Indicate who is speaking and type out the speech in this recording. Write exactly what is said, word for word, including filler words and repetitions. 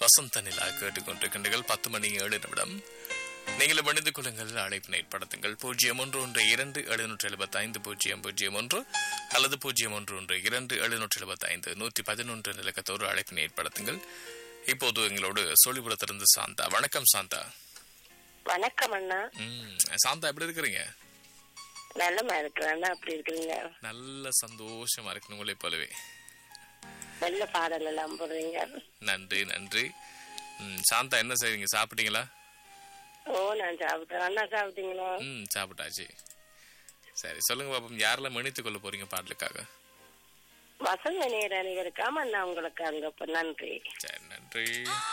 Speaker 1: வசந்த நிலா கேட்டுக்கொண்டிருக்கின்றீர்கள். பத்து மணி ஏழு நிமிடம். நீங்களும் இணைந்து கொள்ளுங்கள். அழைப்பினை ஏற்படுத்துங்கள். பூஜ்ஜியம் ஒன்று ஒன்று இரண்டு எழுநூற்றி எழுபத்தி ஐந்து பூஜ்ஜியம் பூஜ்ஜியம் ஒன்று அல்லது பூஜ்ஜியம் ஒன்று ஒன்று இரண்டு எழுநூற்றி எழுபத்தி ஐந்து நூற்றி பதினொன்று இலக்கத்தோடு அழைப்பினை ஏற்படுத்துங்கள். இப்போது எங்களோடு சொல்லிபுரத்திலிருந்து சாந்தா. வணக்கம் சாந்தா.
Speaker 2: வணக்கம் அண்ணா.
Speaker 1: ம் சாந்தா, எப்படி இருக்கிறீங்க?
Speaker 2: நல்லமா இருக்கிறேன். அப்படி இருக்கிறீங்க?
Speaker 1: நல்ல சந்தோஷமா இருக்கணும் உங்களை போலவே.
Speaker 2: நல்ல பாடல் எல்லாம் போடுறீங்க.
Speaker 1: நன்றி நன்றி. ம் சாந்தா, என்ன செய்வீங்க? சாப்பிட்டீங்களா?
Speaker 2: ஓ, நான் சாப்பிட்டேன். அண்ணா சாப்பிட்டீங்களா?
Speaker 1: ம் சாப்பிட்டாச்சு. சரி, சொல்லுங்க பாப்போம், யாரெல்லாம் மன்னித்துக் கொள்ள போறீங்க பாடலுக்காக?
Speaker 2: வசந்த நேர அணிவருக்காம அண்ணா உங்களுக்கு அங்க நன்றி.
Speaker 1: சரி, நன்றி.